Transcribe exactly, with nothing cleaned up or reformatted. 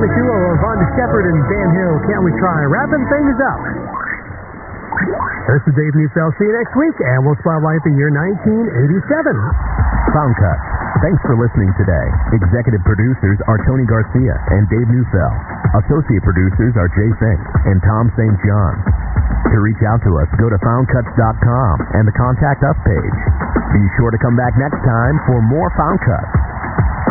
dynamic duo of Vonda Shepard and Dan Hill. Can't we try? Wrapping things up. This is Dave Neufeld. See you next week, and we'll spotlight the year nineteen eighty-seven. Sound Cut. Thanks for listening today. Executive producers are Tony Garcia and Dave Neufeld. Associate producers are Jay Fink and Tom Saint John. To reach out to us, go to found cuts dot com and the Contact Us page. Be sure to come back next time for more Found Cuts.